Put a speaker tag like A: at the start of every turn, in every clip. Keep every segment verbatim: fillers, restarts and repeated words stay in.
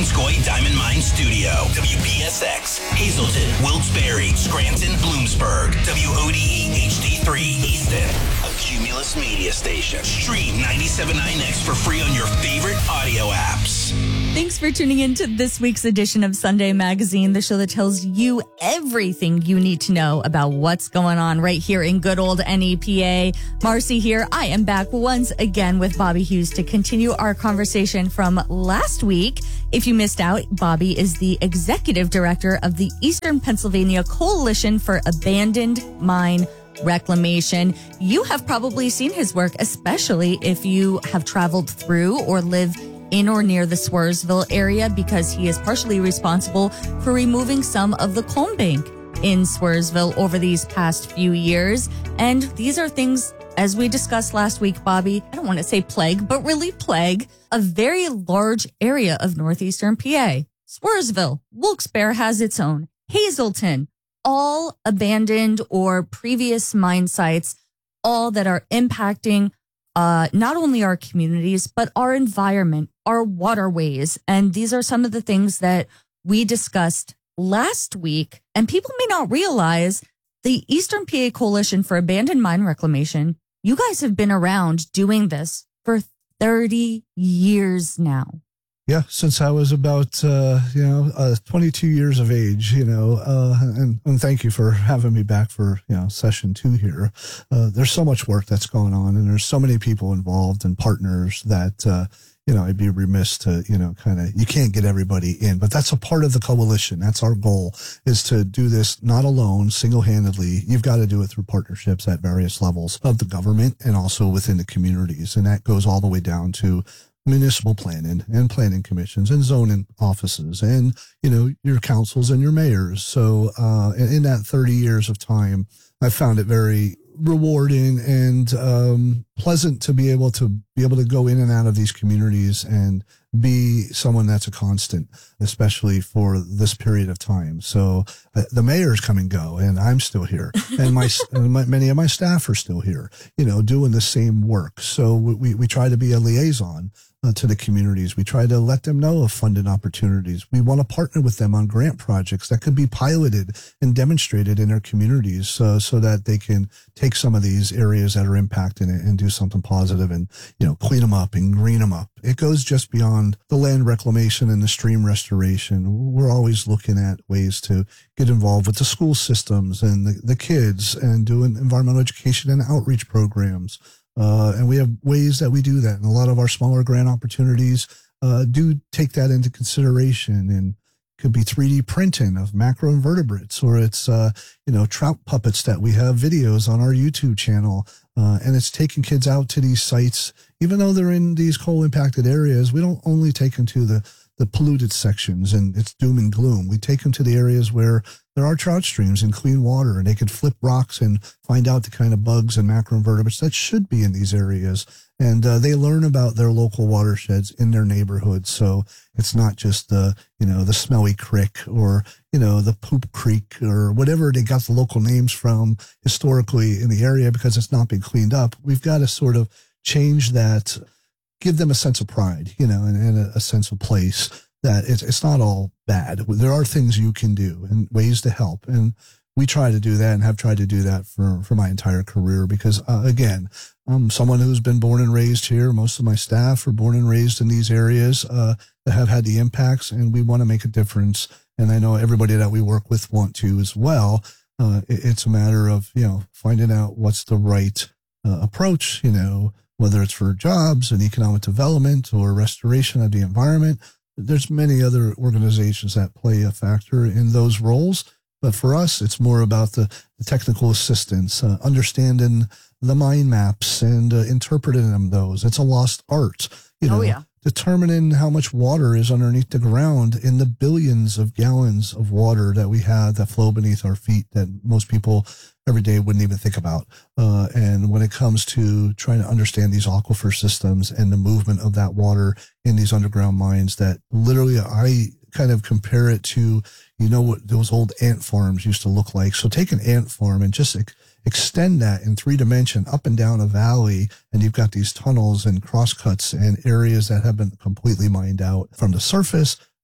A: Donskoy Diamond Mine Studio. W P S X, Hazleton, Wilkes-Barre, Scranton, Bloomsburg. W O D E H D three, Easton. A Cumulus Media Station. Stream ninety-seven point nine X for free on your favorite audio apps.
B: Thanks for tuning in to this week's edition of Sunday Magazine, the show that tells you everything you need to know about what's going on right here in good old N E P A. Marcy here. I am back once again with Bobby Hughes to continue our conversation from last week. If you missed out, Bobby is the executive director of the Eastern Pennsylvania Coalition for Abandoned Mine Reclamation. You have probably seen his work, especially if you have traveled through or live in or near the Swearsville area, because he is partially responsible for removing some of the coal bank in Swearsville over these past few years. And these are things, as we discussed last week, Bobby, I don't want to say plague, but really plague a very large area of northeastern P A. Swearsville, Wilkes-Barre has its own. Hazleton, all abandoned or previous mine sites, all that are impacting uh, not only our communities, but our environment, our waterways. And these are some of the things that we discussed last week. And people may not realize the Eastern P A Coalition for Abandoned Mine Reclamation, you guys have been around doing this for thirty years now.
C: Yeah, since I was about, uh, you know, uh, twenty-two years of age, you know, uh, and, and thank you for having me back for, you know, session two here. Uh, there's so much work that's going on, and there's so many people involved and partners that, uh, you know, I'd be remiss to, you know, kind of, you can't get everybody in, but that's a part of the coalition. That's our goal, is to do this not alone, single-handedly. You've got to do it through partnerships at various levels of the government and also within the communities. And that goes all the way down to municipal planning and planning commissions and zoning offices and, you know, your councils and your mayors. So, uh, in that thirty years of time, I found it very rewarding and, um, pleasant to be able to be able to go in and out of these communities and be someone that's a constant, especially for this period of time. So uh, the mayors come and go, and I'm still here, and my, and my many of my staff are still here, you know, doing the same work. So we, we try to be a liaison Uh, to the communities. We try to let them know of funding opportunities. We want to partner with them on grant projects that could be piloted and demonstrated in their communities, uh, so that they can take some of these areas that are impacting it and do something positive and, you know, clean them up and green them up. It goes just beyond the land reclamation and the stream restoration. We're always looking at ways to get involved with the school systems and the, the kids and doing environmental education and outreach programs. Uh, and we have ways that we do that. And a lot of our smaller grant opportunities uh, do take that into consideration, and could be three D printing of macroinvertebrates, or it's, uh, you know, trout puppets that we have videos on our YouTube channel. Uh, and it's taking kids out to these sites, even though they're in these coal impacted areas. We don't only take them to the, the polluted sections and it's doom and gloom. We take them to the areas where there are trout streams and clean water, and they could flip rocks and find out the kind of bugs and macroinvertebrates that should be in these areas. And uh, they learn about their local watersheds in their neighborhood. So it's not just the, you know, the smelly creek or, you know, the poop creek or whatever they got the local names from historically in the area, because it's not been cleaned up. We've got to sort of change that, give them a sense of pride, you know, and, and a, a sense of place, that it's, it's not all bad. There are things you can do and ways to help. And we try to do that and have tried to do that for, for my entire career, because, uh, again, I'm someone who's been born and raised here. Most of my staff are born and raised in these areas uh, that have had the impacts, and we want to make a difference. And I know everybody that we work with want to as well. Uh, it, it's a matter of, you know, finding out what's the right uh, approach, you know, whether it's for jobs and economic development or restoration of the environment. There's many other organizations that play a factor in those roles. But for us, it's more about the, the technical assistance, uh, understanding the mine maps and uh, interpreting them those. It's a lost art, you know,
B: oh, yeah.
C: determining how much water is underneath the ground in the billions of gallons of water that we have that flow beneath our feet that most people every day wouldn't even think about. Uh, and when it comes to trying to understand these aquifer systems and the movement of that water in these underground mines, that literally I kind of compare it to, you know, what those old ant farms used to look like. So take an ant farm and just ex- extend that in three dimension up and down a valley, and you've got these tunnels and crosscuts and areas that have been completely mined out from the surface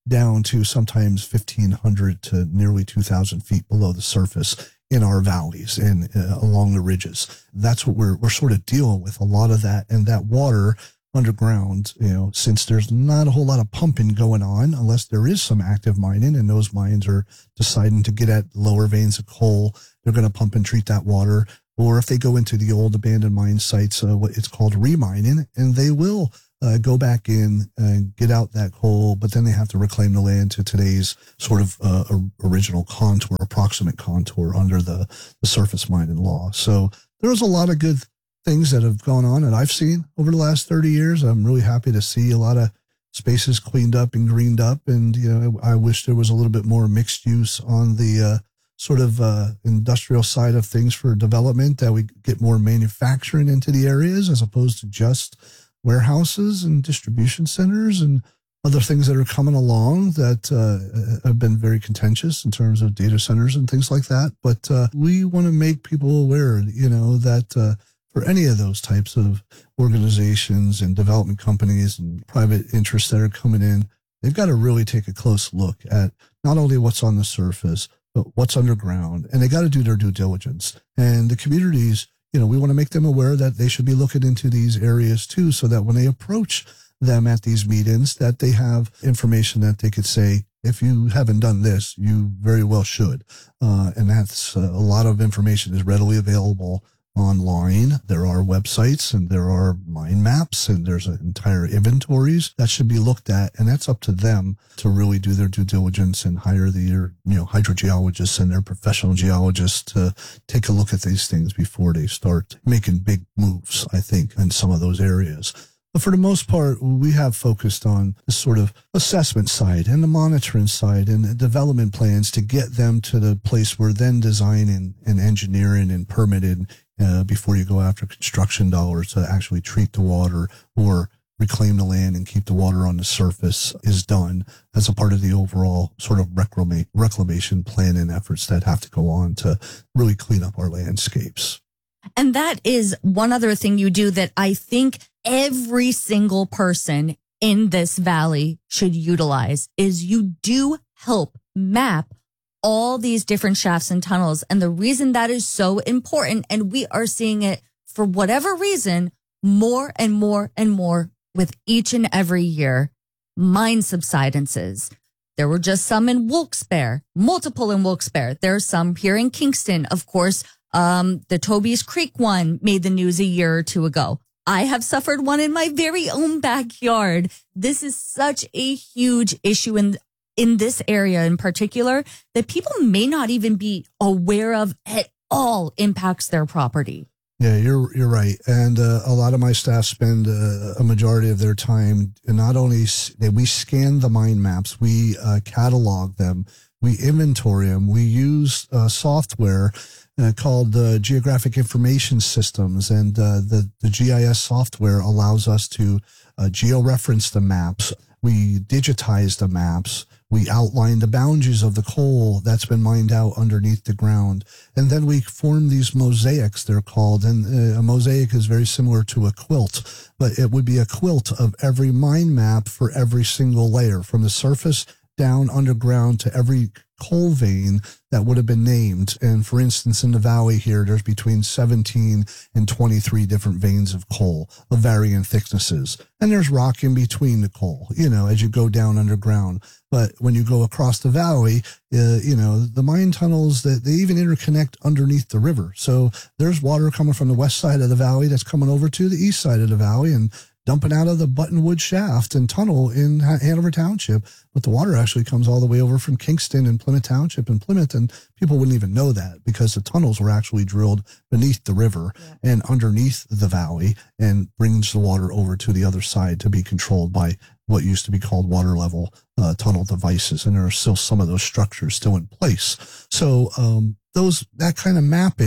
C: down to sometimes fifteen hundred to nearly two thousand feet below the surface in our valleys and uh, along the ridges. That's what we're, we're sort of dealing with, a lot of that. And that water underground, you know, since there's not a whole lot of pumping going on, unless there is some active mining and those mines are deciding to get at lower veins of coal, they're going to pump and treat that water. Or if they go into the old abandoned mine sites, uh, what it's called remining, and they will uh, go back in and get out that coal, but then they have to reclaim the land to today's sort of uh, original contour, approximate contour under the, the surface mining law. So there's a lot of good things that have gone on that I've seen over the last thirty years. I'm really happy to see a lot of spaces cleaned up and greened up. And, you know, I wish there was a little bit more mixed use on the uh, sort of uh, industrial side of things for development, that we get more manufacturing into the areas as opposed to just warehouses and distribution centers and other things that are coming along that uh, have been very contentious in terms of data centers and things like that. But uh, we want to make people aware, you know, that uh, for any of those types of organizations and development companies and private interests that are coming in, they've got to really take a close look at not only what's on the surface, but what's underground. And they got to do their due diligence. And the communities, you know, we want to make them aware that they should be looking into these areas too, so that when they approach them at these meetings, that they have information that they could say, if you haven't done this, you very well should. Uh, and that's uh, a lot of information is readily available online. There are websites and there are mind maps and there's entire inventories that should be looked at. And that's up to them to really do their due diligence and hire their, you know, hydrogeologists and their professional geologists to take a look at these things before they start making big moves, I think, in some of those areas. But for the most part, we have focused on the sort of assessment side and the monitoring side and the development plans to get them to the place where then designing and engineering and permitting uh, before you go after construction dollars to actually treat the water or reclaim the land and keep the water on the surface is done as a part of the overall sort of reclama- reclamation plan and efforts that have to go on to really clean up our landscapes.
B: And that is one other thing you do that I think every single person in this valley should utilize is you do help map all these different shafts and tunnels. And the reason that is so important, and we are seeing it for whatever reason, more and more and more with each and every year, mine subsidences. There were just some in Wilkes-Barre, multiple in Wilkes-Barre. There are some here in Kingston. Of course, um, the Toby's Creek one made the news a year or two ago. I have suffered one in my very own backyard. This is such a huge issue in in this area in particular that people may not even be aware of at all impacts their property.
C: Yeah, you're you're right. And uh, a lot of my staff spend uh, a majority of their time, and not only s- we scan the mine maps, we uh, catalog them, we inventory them, we use uh, software uh, called uh, Geographic Information Systems, and uh, the, the G I S software allows us to uh, georeference the maps. We digitize the maps. We outline the boundaries of the coal that's been mined out underneath the ground. And then we form these mosaics, they're called. And uh, a mosaic is very similar to a quilt, but it would be a quilt of every mine map for every single layer, from the surface down underground to every coal vein that would have been named. And for instance, in the valley here, there's between seventeen and twenty-three different veins of coal of varying thicknesses. And there's rock in between the coal, you know, as you go down underground. But when you go across the valley, uh, you know, the mine tunnels, that they even interconnect underneath the river. So there's water coming from the west side of the valley that's coming over to the east side of the valley and dumping out of the Buttonwood shaft and tunnel in Hanover Township. But the water actually comes all the way over from Kingston and Plymouth Township and Plymouth. And people wouldn't even know that because the tunnels were actually drilled beneath the river yeah. and underneath the valley, and brings the water over to the other side to be controlled by what used to be called water level uh, tunnel devices. And there are still some of those structures still in place. So um, those that kind of mapping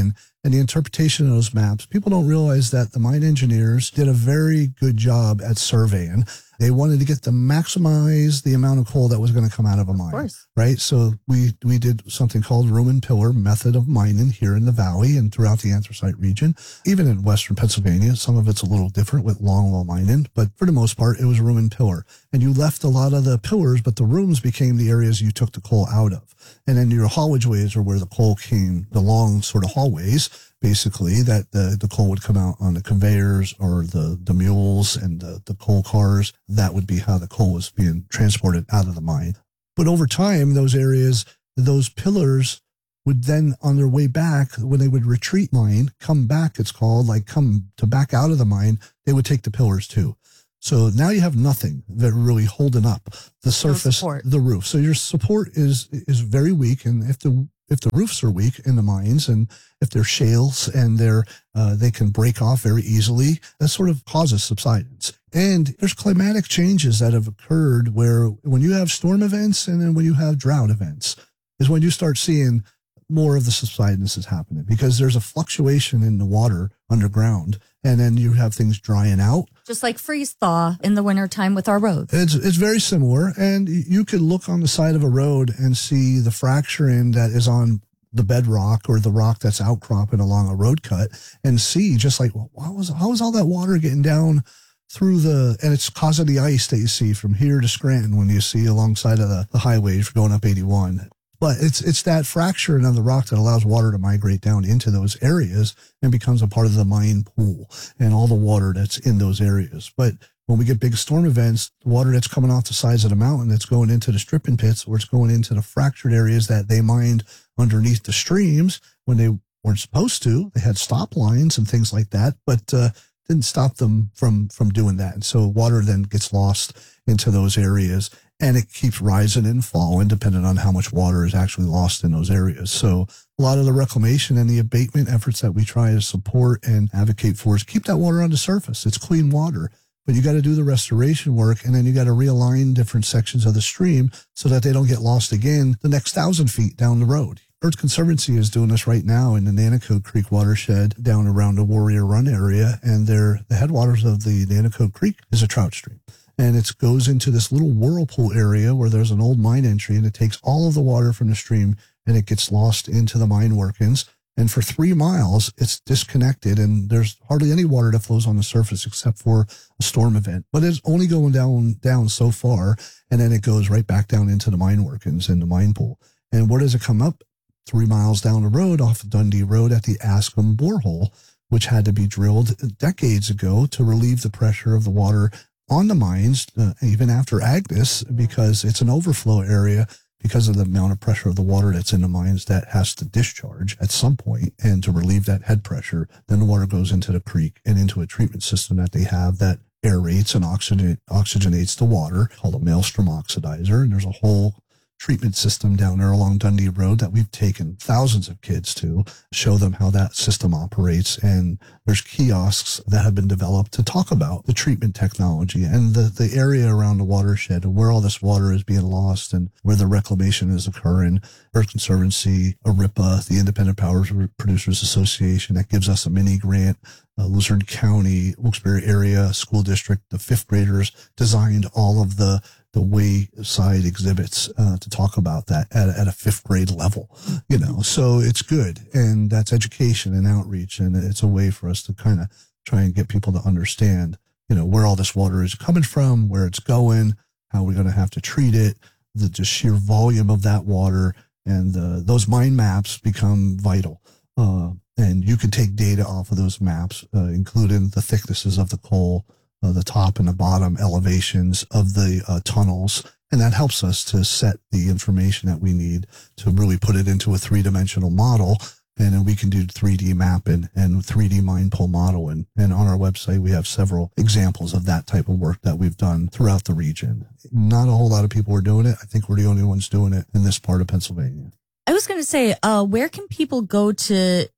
C: and the interpretation of those maps, people don't realize that the mine engineers did a very good job at surveying. They wanted to get to maximize the amount of coal that was going to come out of a mine. Of course. Right? So we, we did something called room and pillar method of mining here in the valley and throughout the anthracite region. Even in western Pennsylvania, some of it's a little different with longwall mining, but for the most part, it was room and pillar. And you left a lot of the pillars, but the rooms became the areas you took the coal out of. And then your haulage ways are where the coal came, the long sort of hallways, basically, that the, the coal would come out on the conveyors or the, the mules and the, the coal cars. That would be how the coal was being transported out of the mine. But over time, those areas, those pillars would then, on their way back, when they would retreat mine, come back, it's called, like come to back out of the mine, they would take the pillars too. So now you have nothing that really holding up the surface, no the roof. So your support is is very weak, and if the if the roofs are weak in the mines, and if they're shales and they're uh, they can break off very easily, that sort of causes subsidence. And there's climatic changes that have occurred where when you have storm events and then when you have drought events is when you start seeing more of the subsidence is happening, because there's a fluctuation in the water underground, and then you have things drying out.
B: Just like freeze thaw in the wintertime with our roads.
C: It's, it's very similar. And you could look on the side of a road and see the fracturing that is on the bedrock or the rock that's outcropping along a road cut, and see just like, well, how was, how was all that water getting down through the, and it's causing the ice that you see from here to Scranton when you see alongside of the, the highway for going up eighty-one. But it's it's that fracturing of the rock that allows water to migrate down into those areas and becomes a part of the mine pool and all the water that's in those areas. But when we get big storm events, the water that's coming off the sides of the mountain that's going into the stripping pits, or it's going into the fractured areas that they mined underneath the streams when they weren't supposed to. They had stop lines and things like that, but uh, didn't stop them from, from doing that. And so water then gets lost into those areas. And it keeps rising and falling depending on how much water is actually lost in those areas. So a lot of the reclamation and the abatement efforts that we try to support and advocate for is keep that water on the surface. It's clean water, but you got to do the restoration work, and then you got to realign different sections of the stream so that they don't get lost again the next thousand feet down the road. Earth Conservancy is doing this right now in the Nanticoke Creek watershed down around the Warrior Run area, and they're, the headwaters of the Nanticoke Creek is a trout stream. And it goes into this little whirlpool area where there's an old mine entry, and it takes all of the water from the stream and it gets lost into the mine workings. And for three miles, it's disconnected, and there's hardly any water that flows on the surface except for a storm event. But it's only going down, down so far, and then it goes right back down into the mine workings and the mine pool. And where does it come up? Three miles down the road off of Dundee Road at the Askham borehole, which had to be drilled decades ago to relieve the pressure of the water on the mines, uh, even after Agnes, because it's an overflow area because of the amount of pressure of the water that's in the mines that has to discharge at some point. And to relieve that head pressure, then the water goes into the creek and into a treatment system that they have that aerates and oxygen, oxygenates the water, called a maelstrom oxidizer. And there's a whole treatment system down there along Dundee Road that we've taken thousands of kids to show them how that system operates. And there's kiosks that have been developed to talk about the treatment technology and the, the area around the watershed and where all this water is being lost and where the reclamation is occurring. Earth Conservancy, A R I P A, the Independent Power Producers Association, that gives us a mini grant. Uh, Luzerne County, Wilkes-Barre area school district, the fifth graders designed all of the the wayside exhibits uh, to talk about that at, at a fifth grade level, you know, so it's good. And that's education and outreach. And it's a way for us to kind of try and get people to understand, you know, where all this water is coming from, where it's going, how we're going to have to treat it, the just sheer volume of that water. And uh, those mine maps become vital. Uh, and you can take data off of those maps, uh, including the thicknesses of the coal, Uh, the top and the bottom elevations of the uh, tunnels. And that helps us to set the information that we need to really put it into a three-dimensional model. And then we can do three D mapping and three D mine pole modeling. And on our website, we have several examples of that type of work that we've done throughout the region. Not a whole lot of people are doing it. I think we're the only ones doing it in this part of Pennsylvania.
B: I was going to say, uh, where can people go to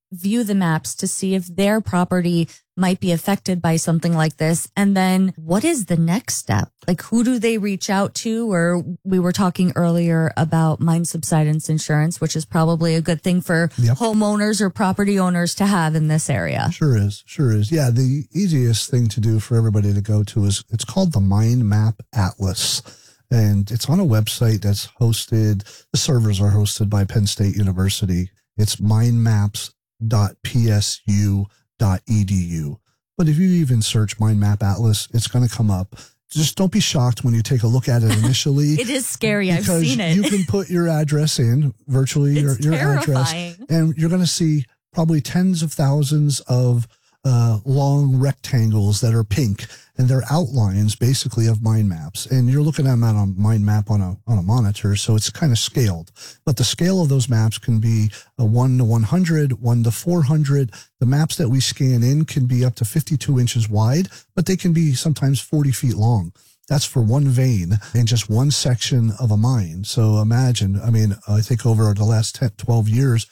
B: view the maps to see if their property might be affected by something like this? And then what is the next step? Like, who do they reach out to? Or we were talking earlier about mine subsidence insurance, which is probably a good thing for
C: Yep.
B: homeowners or property owners to have in this area.
C: Sure is. Sure is. Yeah. The easiest thing to do for everybody to go to is it's called the Mind Map Atlas. And it's on a website that's hosted, the servers are hosted by Penn State University. It's mind maps dot p s u dot e d u. But if you even search Mind Map Atlas, it's going to come up. Just don't be shocked when you take a look at it initially.
B: It is scary. I've
C: because
B: seen it.
C: You can put your address in, virtually your,
B: It's
C: your address,
B: terrifying.
C: and you're going to see probably tens of thousands of uh, long rectangles that are pink, and they're outlines basically of mind maps. And you're looking at them on a mind map on a on a monitor, so it's kind of scaled. But the scale of those maps can be a one to one hundred, one to four hundred. The maps that we scan in can be up to fifty-two inches wide, but they can be sometimes forty feet long. That's for one vein in just one section of a mine. So imagine, I mean, I think over the last ten, twelve years,